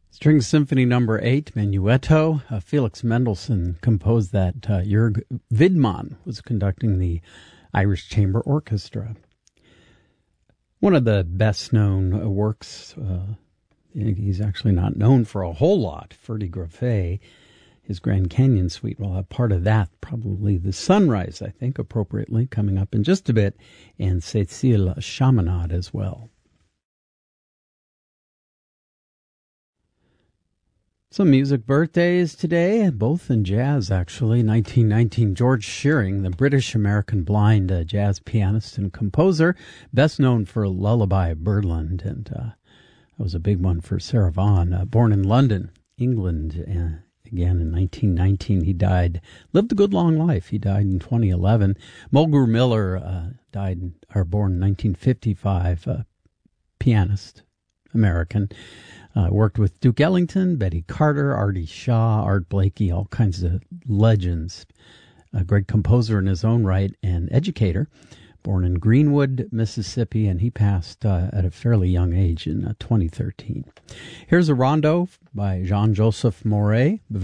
String Symphony Number 8, Menuetto. Felix Mendelssohn composed that. Jörg Widmann was conducting the Irish Chamber Orchestra. One of the best-known works, he's actually not known for a whole lot, Ferde Graffé, his Grand Canyon Suite. We'll have part of that, probably the Sunrise, I think, appropriately, coming up in just a bit, and Cécile Chaminade as well. Some music birthdays today, both in jazz, actually. 1919, George Shearing, the British-American blind jazz pianist and composer, best known for Lullaby Birdland, and that was a big one for Sarah Vaughan. Born in London, England, again in 1919, he died. Lived a good long life. He died in 2011. Mulgrew Miller born in 1955, pianist, American. Worked with Duke Ellington, Betty Carter, Artie Shaw, Art Blakey, all kinds of legends. A great composer in his own right and educator. Born in Greenwood, Mississippi, and he passed at a fairly young age in 2013. Here's a rondo by Jean-Joseph Mauret.